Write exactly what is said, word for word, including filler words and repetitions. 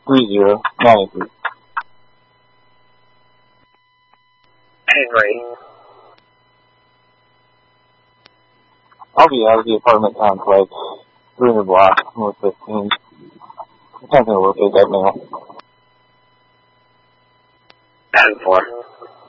three zero nine three. Henry. I'll be out of the apartment complex. three hundred block, North fifteen. I'm not going to locate that now. ten four.